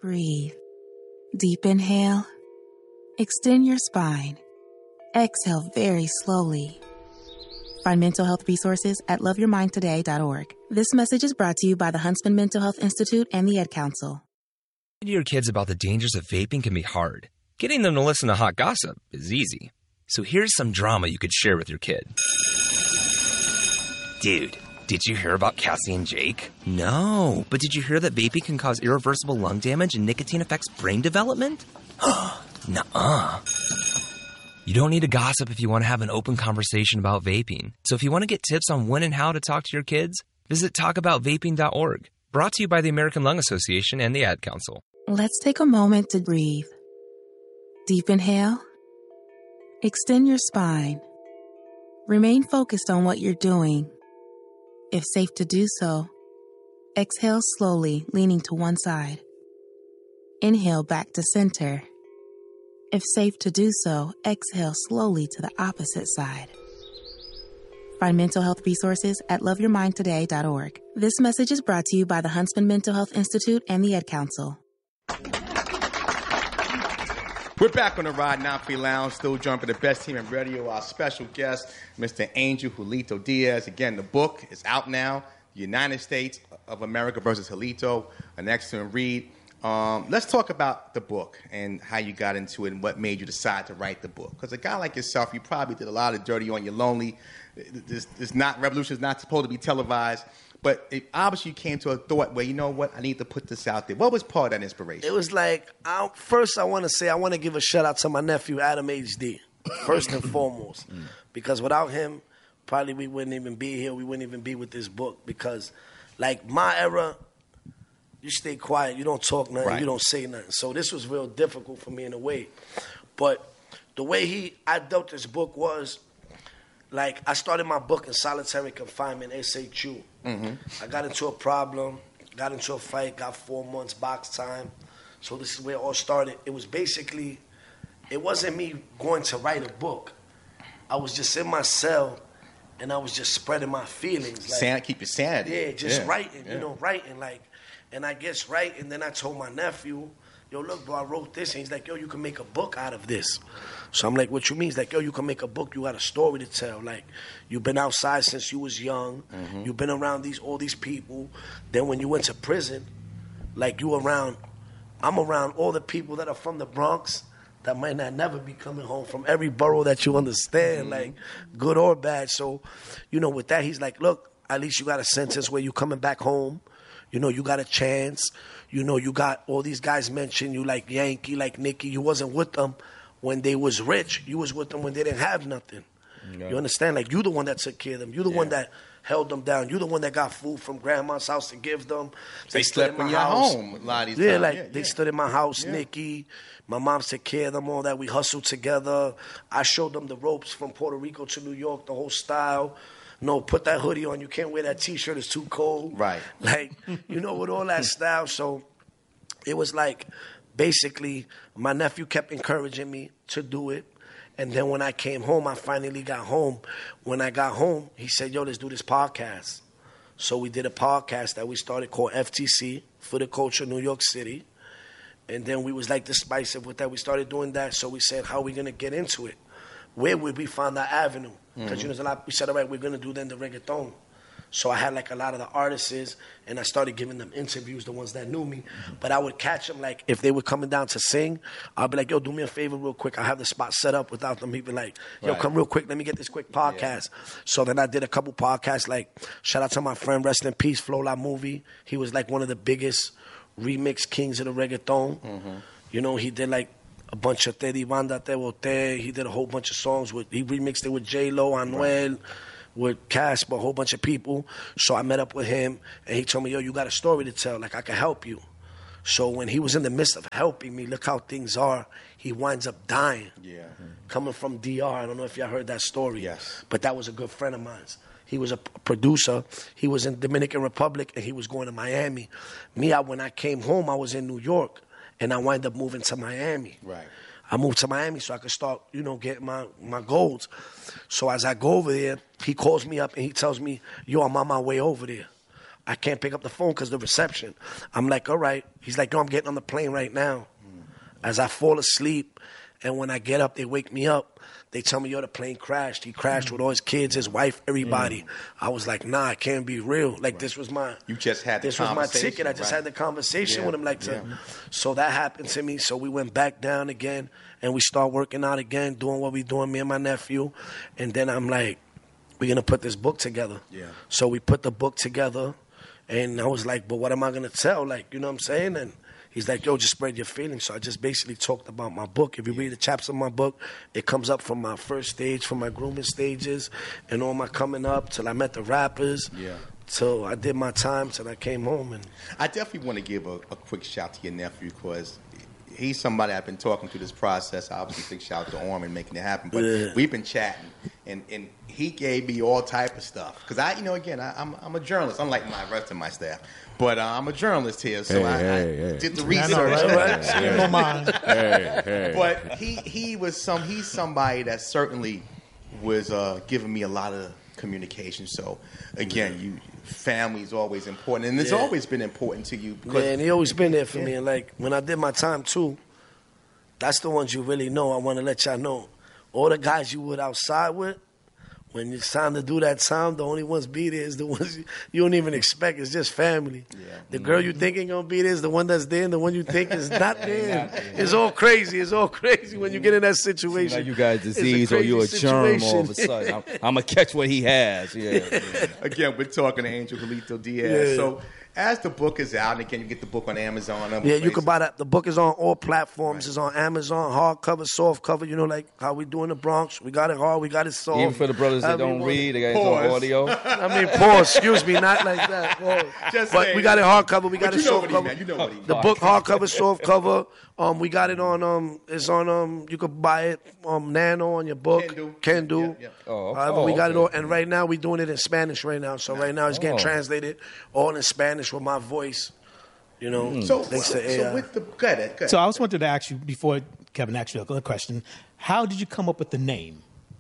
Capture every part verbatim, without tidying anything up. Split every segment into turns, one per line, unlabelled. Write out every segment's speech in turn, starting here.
breathe. Deep inhale. Extend your spine. Exhale very slowly. Find mental health resources at love your mind today dot org. This message is brought to you by the Huntsman Mental Health Institute and the Ad Council.
Talking to your kids about the dangers of vaping can be hard. Getting them to listen to hot gossip is easy. So here's some drama you could share with your kid. Dude, did you hear about Cassie and Jake? No, but did you hear that vaping can cause irreversible lung damage and nicotine affects brain development? Nuh-uh. You don't need to gossip if you want to have an open conversation about vaping. So if you want to get tips on when and how to talk to your kids, visit talk about vaping dot org. Brought to you by the American Lung Association and the Ad Council.
Let's take a moment to breathe. Deep inhale. Extend your spine. Remain focused on what you're doing. If safe to do so, exhale slowly, leaning to one side. Inhale back to center. If safe to do so, exhale slowly to the opposite side. Find mental health resources at love your mind today dot org. This message is brought to you by the Huntsman Mental Health Institute and the Ad Council.
We're back on the Rod Nafi Lounge, still joined by the best team in radio, our special guest, Mister Angel Julito Diaz. Again, the book is out now, The United States of America versus Julito, an excellent read. Um, let's talk about the book and how you got into it and what made you decide to write the book. Because a guy like yourself, you probably did a lot of dirty on your lonely. This, this not revolution is not supposed to be televised. But it, obviously you came to a thought where, you know what, I need to put this out there. What was part of that inspiration?
It was like, I, first I want to say, I want to give a shout out to my nephew, Adam H D, first and foremost. Mm. Because without him, probably we wouldn't even be here. We wouldn't even be with this book. Because like my era, you stay quiet, you don't talk nothing, right. You don't say nothing. So this was real difficult for me in a way. But the way he, I dealt this book was, like, I started my book in solitary confinement, S H U. Mm-hmm. I got into a problem, got into a fight, got four months box time. So this is where it all started. It was basically, it wasn't me going to write a book. I was just in my cell, and I was just spreading my feelings. Like,
San- keep your sanity.
Yeah, just
yeah.
writing,
yeah.
you know, writing. Like, and I guess writing, and then I told my nephew, yo, look, bro, I wrote this. And he's like, yo, you can make a book out of this. So I'm like, what you mean? He's like, yo, you can make a book. You got a story to tell. Like, you've been outside since you was young. Mm-hmm. You've been around these all these people. Then when you went to prison, like, you around, I'm around all the people that are from the Bronx that might not never be coming home, from every borough that you understand, mm-hmm. like, good or bad. So, you know, with that, he's like, look, at least you got a sentence where you coming back home. You know, you got a chance. You know, you got all these guys mentioned you, like Yankee, like Nicky. You wasn't with them when they was rich. You was with them when they didn't have nothing. No. You understand? Like, you the one that took care of them. You the yeah. one that held them down. You the one that got food from grandma's house to give them.
They, they slept in your house. home a lot of these
Yeah,
times.
like,
yeah,
they
yeah.
stood in my house,
yeah.
Nicky. My mom took care of them, all that. We hustled together. I showed them the ropes from Puerto Rico to New York, the whole style. No, put that hoodie on. You can't wear that T-shirt. It's too cold.
Right.
Like, you know, with all that style. So it was like, basically, my nephew kept encouraging me to do it. And then when I came home, I finally got home. When I got home, he said, yo, let's do this podcast. So we did a podcast that we started called F T C, For the Culture, New York City. And then we was like decisive with that. We started doing that. So we said, how are we going to get into it? Where would we find that avenue? Because, mm-hmm. you know, there's a lot, we said, all right, we're going to do then the reggaeton. So I had, like, a lot of the artists, and I started giving them interviews, the ones that knew me. But I would catch them, like, if they were coming down to sing, I'd be like, yo, do me a favor real quick. I have the spot set up without them. He'd be like, yo, right. come real quick. Let me get this quick podcast. Yeah. So then I did a couple podcasts, like, shout out to my friend, rest in peace, Flo La Movie. He was, like, one of the biggest remix kings of the reggaeton. Mm-hmm. You know, he did, like, a bunch of Te Di Banda Te Boté. He did a whole bunch of songs. with He remixed it with J-Lo, Anuel, right. with Casper, a whole bunch of people. So I met up with him, and he told me, yo, you got a story to tell. Like, I can help you. So when he was in the midst of helping me, look how things are, he winds up dying. Yeah. Mm-hmm. Coming from D R. I don't know if y'all heard that story.
Yes.
But that was a good friend of mine. He was a producer. He was in Dominican Republic, and he was going to Miami. Me, I, when I came home, I was in New York. And I wind up moving to Miami.
Right.
I moved to Miami so I could start, you know, getting my, my goals. So as I go over there, he calls me up and he tells me, yo, I'm on my way over there. I can't pick up the phone because the reception. I'm like, all right. He's like, no, I'm getting on the plane right now. Mm. As I fall asleep, and when I get up, they wake me up. They tell me, yo, the plane crashed. He crashed mm. with all his kids, his wife, everybody. Mm. I was like, nah, it can't be real. Like, right. this was my...
You just had the
This was my ticket. I just
right.
had the conversation
yeah.
with him. Like, to,
yeah.
So that happened to me. So we went back down again, and we start working out again, doing what we doing, me and my nephew. And then I'm like, we're going to put this book together.
Yeah.
So we put the book together, and I was like, but what am I going to tell? Like, you know what I'm saying? And he's like, yo, just spread your feelings. So I just basically talked about my book. If you read the chapters of my book, it comes up from my first stage, from my grooming stages, and all my coming up till I met the rappers.
Yeah.
So I did my time till I came home. And
I definitely want to give a, a quick shout to your nephew because he's somebody I've been talking to this process. Obviously, big shout out to Orman making it happen. But
yeah.
we've been chatting, and, and he gave me all type of stuff. Because I, you know, again, I, I'm I'm a journalist, unlike my rest of my staff. But uh, I'm a journalist here, so
hey,
I,
hey,
I
hey.
did the research.
Know, right?
hey,
right?
hey, hey.
But he he was some he's somebody that certainly was uh, giving me a lot of communication. So again, you family is always important, and it's
yeah.
always been important to you. Because,
yeah, and he always been there for
yeah.
me. And like when I did my time too, that's the ones you really know. I want to let y'all know. All the guys you would outside with, when it's time to do that time, the only ones be there is the ones you, you don't even expect. It's just family.
Yeah.
The girl you think ain't gonna be there is the one that's there, and the one you think is not there. It's all crazy. It's all crazy when you get in that situation.
Like you got a
It's a
disease or you a
crazy
germ
situation.
all of a sudden. I'm, I'm gonna catch what he has. Yeah.
Again, we're talking to Angel Julito Diaz.
Yeah.
So as the book is out, and again, you get the book on Amazon.
Yeah, you can buy that. The book is on all platforms. Right. It's on Amazon, hardcover, softcover. You know, like how we do in the Bronx. We got it hard. We got it soft.
Even for the brothers that don't read, they got it on audio.
I mean, pause. Excuse me, not like that. Pause.
Just
but
saying.
we got it hardcover. We got
But
it
you know
softcover.
what he meant. You know what he meant.
The book hardcover, softcover. Um, we got it on. Um, it's on. Um, you could buy it. Um, Nano on your book.
Can do.
Can do.
Yeah, yeah.
Oh,
However,
oh,
we got
okay.
it all. And right now, we're doing it in Spanish right now. So right now, it's getting
Oh.
translated all in Spanish with my voice. You know,
So,
thanks
so,
to A I.
so with the go ahead, go ahead.
So I was wanted to ask you before Kevin asked you a question. How did you come up with the name?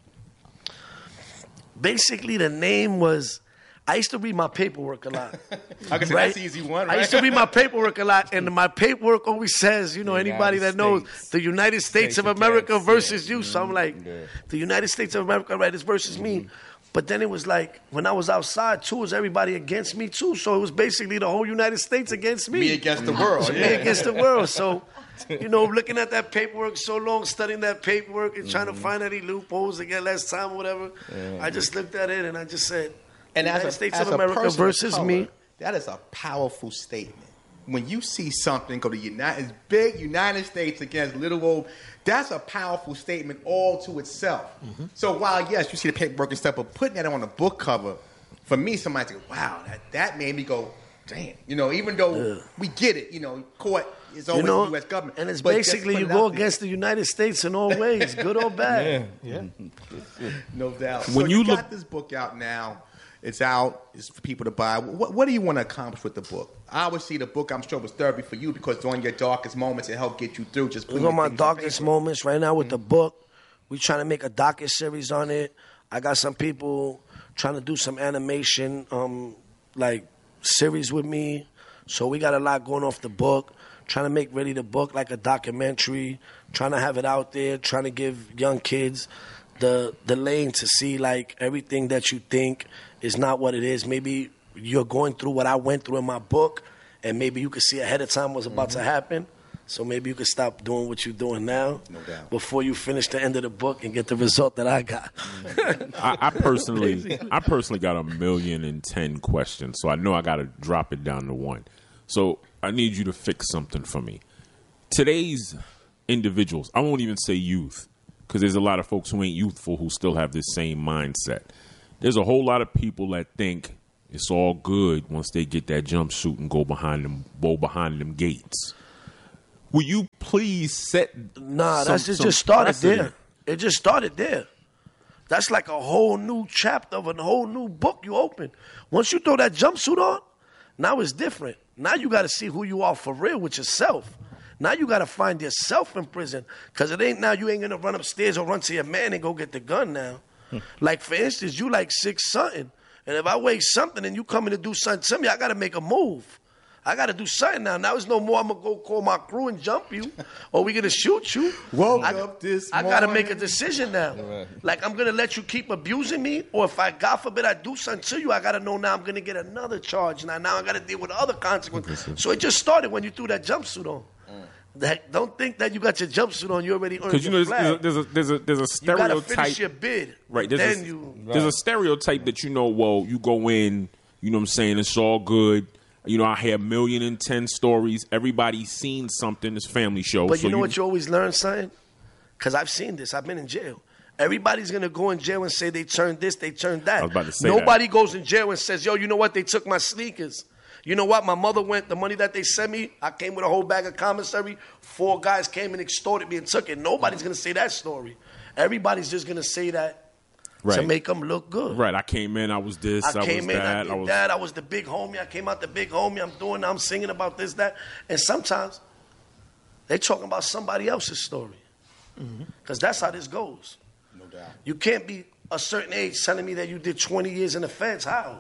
Basically, the name was. I used to read my paperwork a lot.
I can say
right?
that's the easy one, right?
I used to read my paperwork a lot, and my paperwork always says, you know,
The
anybody
United
that knows
States.
the United States,
States
of
of
America
Cats,
versus
yeah.
you. So I'm like,
Yeah.
the United States of America, right, is versus me. But then it was like, when I was outside, too, it was everybody against me, too. So it was basically the whole United States against me.
Me against the world.
Me
Yeah.
against the world. So, you know, looking at that paperwork so long, studying that paperwork and trying to find any loopholes to get less time or whatever, I just looked at it and I just said,
And
United
as a,
States
as
of
a
America
person of
versus
color,
me.
that is a powerful statement. When you see something go to United, big United States against little old, that's a powerful statement all to itself. Mm-hmm. So while yes, you see the paperwork and stuff, but putting that on a book cover, for me, somebody say, "Wow, that that made me go, damn." You know, even though
Yeah.
we get it, you know, court is always
You know,
the U S government,
and it's
but just
basically
put
you
it
go
out there.
against the United States in all ways, good or bad.
Yeah.
No doubt.
When
so
you
you
look-
got this book out now. It's out. It's for people to buy. What, what do you want to accomplish with the book? I would see the book, I'm sure, was therapy for you because during your darkest moments, it helped get you through. Just
It's
putting
on my
things on
darkest
paper.
moments right now with the book. We trying to make a docu series on it. I got some people trying to do some animation, um, like series with me. So we got a lot going off the book. Trying to make ready the book like a documentary. Trying to have it out there. Trying to give young kids the the lane to see like everything that you think is not what it is. Maybe you're going through what I went through in my book, and maybe you could see ahead of time what's about
Mm-hmm.
to happen. So maybe you could stop doing what you're doing now
No doubt.
before you finish the end of the book and get the result that I got.
I, I personally, I personally got a million and ten questions, so I know I got to drop it down to one. So I need you to fix something for me. Today's individuals, I won't even say youth, because there's a lot of folks who ain't youthful who still have this same mindset. There's a whole lot of people that think it's all good once they get that jumpsuit and go behind them, go behind them gates. Will you please set?
Nah,
some-
that's just,
some
just started
precedent?
there. It just started there. That's like a whole new chapter of a whole new book you open. Once you throw that jumpsuit on, now it's different. Now you got to see who you are for real with yourself. Now you got to find yourself in prison because it ain't now you ain't going to run upstairs or run to your man and go get the gun now. Like, for instance, you like six something. And if I weigh something and you coming to do something to me, I got to make a move. I got to do something now. Now it's no more I'm going to go call my crew and jump you or we going to shoot you.
Woke
I,
up this
I
morning.
got to make a decision now. Right. Like, I'm going to let you keep abusing me, or if I, God forbid, I do something to you, I got to know now I'm going to get another charge. Now, now I got to deal with other consequences. So it just started when you threw that jumpsuit on. Mm. That, don't think that you got your jumpsuit on, you already earned your
Because you know,
flag.
there's a, there's a there's a stereotype.
You got to finish your bid.
Right. There's,
then
a,
you,
there's
right.
a stereotype that, you know, well, you go in, you know what I'm saying, it's all good. You know, I hear a million and ten stories. Everybody's seen something. It's family show.
But
so
you know
you,
what you always learn, son? Because I've seen this. I've been in jail. Everybody's going to go in jail and say they turned this, they turned that.
I was about to say
Nobody
that.
goes in jail and says, yo, you know what? They took my sneakers. You know what? My mother went, the money that they sent me, I came with a whole bag of commissary. Four guys came and extorted me and took it. Nobody's going to say that story. Everybody's just going to say that right. to make them look good.
Right. I came in, I was this, I,
I came
was
in,
that.
I did
I was
that. I was the big homie. I came out the big homie. I'm doing, I'm singing about this, that. And sometimes they talking about somebody else's story. Because mm-hmm. that's how this goes.
No doubt.
You can't be a certain age telling me that you did twenty years in the feds. How?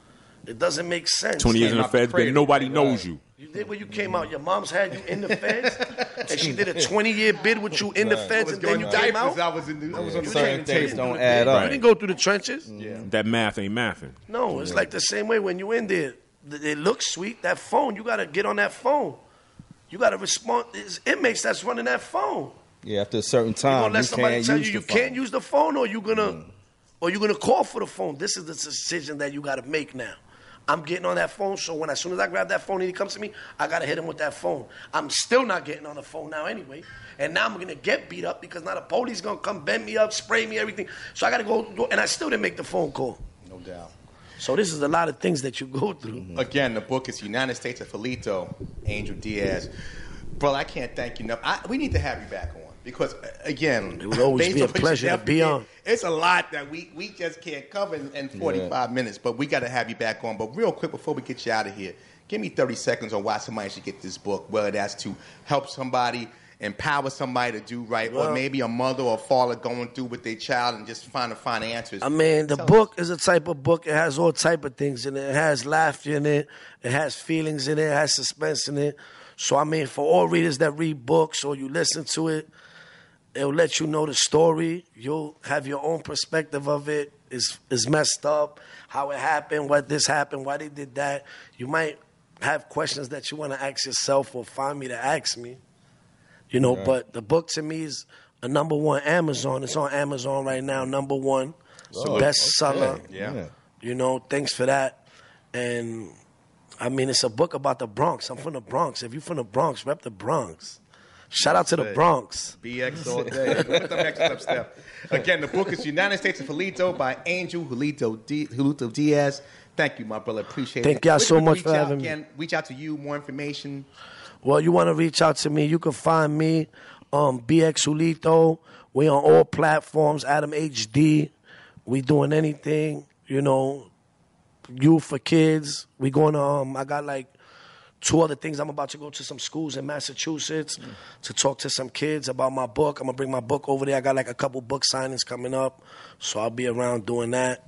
It doesn't make sense.
twenty years in the feds, but nobody knows you.
You did when you came out. Your mom's had you in the feds, and she did a twenty-year bid with you in the feds, and then you came out.
I was, in the, I was on the
Certain
training
things
table.
don't add up.
You didn't go through the trenches.
Yeah.
That math ain't mathing.
No, it's like the same way when you in there. It looks sweet. That phone, you got to get on that phone. You got to respond. It's inmates that's running that phone.
Yeah, after a certain
You
time,
gonna let
you
somebody
can't
tell
use
you
the
you
phone.
can't use the phone, or you gonna,
Mm.
or you gonna call for the phone. This is the decision that you got to make now. I'm getting on that phone, so when as soon as I grab that phone and he comes to me, I gotta hit him with that phone. I'm still not getting on the phone now anyway, and now I'm gonna get beat up because now the police gonna come bend me up, spray me, everything. So I gotta go, and I still didn't make the phone call.
No doubt.
So this is a lot of things that you go through.
Mm-hmm. Again, the book is United States of Felito, Angel Diaz. Bro, I can't thank you enough. I, we need to have you back on because, again,
it would always
based
be a
on what you
pleasure to
did,
be on.
It's a lot that we, we just can't cover in, in forty-five
Yeah.
minutes, but we got to have you back on. But real quick, before we get you out of here, give me thirty seconds on why somebody should get this book, whether that's to help somebody, empower somebody to do right,
Well,
or maybe a mother or father going through with their child and just trying to find answers.
I mean, the
Tell
book
us.
is a type of book. It has all type of things in it. It has laughter in it. It has feelings in it. It has suspense in it. So, I mean, for all readers that read books or you listen to it, it'll let you know the story. You'll have your own perspective of it. It's, it's messed up, how it happened, why this happened, why they did that. You might have questions that you want to ask yourself or find me to ask me. You know,
Right.
but the book to me is a number one Amazon. It's on Amazon right now, number one. It's
Oh,
a bestseller.
okay.
Yeah.
You know, thanks for that. And, I mean, it's a book about the Bronx. I'm from the Bronx. If you're from the Bronx, rep the Bronx. Shout out to the Bronx.
B X all day. Put them extra up, Steph. Again, the book is United States of Felito by Angel Julito, D- Julito Diaz. Thank you, my brother. Appreciate
Thank
it.
y'all
Where
so
can we
much
reach
for
out
having me.
again? Reach out to you, more information.
Well, you want to reach out to me, you can find me, um, B X Julito. We on all platforms, Adam H D. We doing anything, you know, youth for kids. We going to, um, I got like two other things. I'm about to go to some schools in Massachusetts mm. to talk to some kids about my book. I'm going to bring my book over there. I got like a couple book signings coming up, so I'll be around doing that.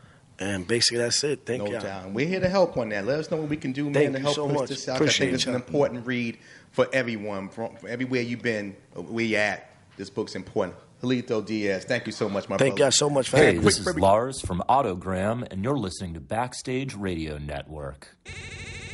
And basically, that's it. Thank
No
you.
doubt. We're here to help on that. Let us know what we can do, man,
Thank
to
you
help
so
push
much.
this out. I
Appreciate
think it's an
y'all.
important read for everyone, from, from everywhere you've been, where you at. This book's important. Julito Diaz, thank you so much, my
Thank
brother.
y'all so much for
Hey,
having me.
this is
Quick,
Lars from Autogram, and you're listening to Backstage Radio Network.